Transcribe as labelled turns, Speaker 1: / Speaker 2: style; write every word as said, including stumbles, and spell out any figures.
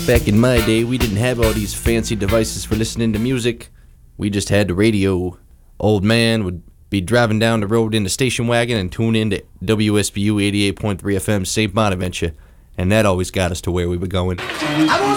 Speaker 1: Back in my day, we didn't have all these fancy devices for listening to music. We just had the radio. Old man would be driving down the road in the station wagon and tune in to W S B U eighty-eight point three F M Saint Bonaventure, and that always got us to where we were going.
Speaker 2: I